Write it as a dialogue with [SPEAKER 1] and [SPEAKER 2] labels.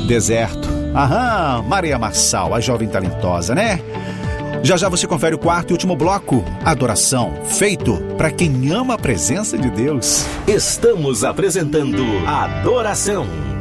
[SPEAKER 1] Deserto. Aham, Maria Marçal, a jovem talentosa, né? Já já você confere o quarto e último bloco, Adoração, feito para quem ama a presença de Deus.
[SPEAKER 2] Estamos apresentando Adoração.